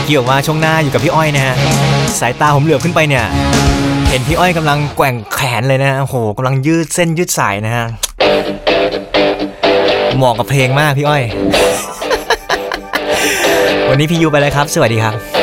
กี้บอกว่าช่วงหน้าอยู่กับพี่อ้อยนะฮะสายตาผมเหลือบขึ้นไปเนี่ยเห็นพี่อ้อยกำลังแกว่งแขนเลยนะโอ้โหกำลังยืดเส้นยืดสายนะฮะเหมาะกับเพลงมากพี่อ้อย วันนี้พี่ยูไปเลยครับสวัสดีครับ